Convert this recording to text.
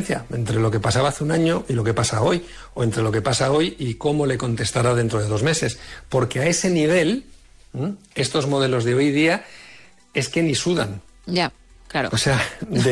diferencia entre lo que pasaba hace un año y lo que pasa hoy, o entre lo que pasa hoy y cómo le contestará dentro de 2 meses. Porque a ese nivel, estos modelos de hoy día es que ni sudan. Ya, claro. O sea,